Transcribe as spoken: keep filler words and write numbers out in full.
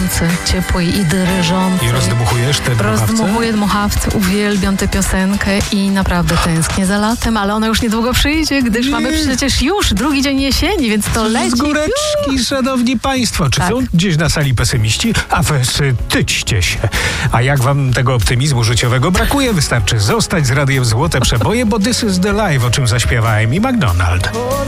dmuchający, ciepły i dyryżący. I rozdmuchujesz te dmuchawce? Rozdmuchuję dmuchawce, uwielbiam tę piosenkę i naprawdę tęsknię za latem, ale ona już niedługo przyjdzie, gdyż Nie. mamy przecież już drugi dzień jesieni, więc to leci. Z góreczki, szanowni państwo. Czy Tak. są gdzieś na sali pesymiści? A westyćcie się. A jak wam tego optymizmu życiowego brakuje, wystarczy zostać z Radiem Złote Przeboje, bo This is the Life, o czym zaśpiewałem i McDonald.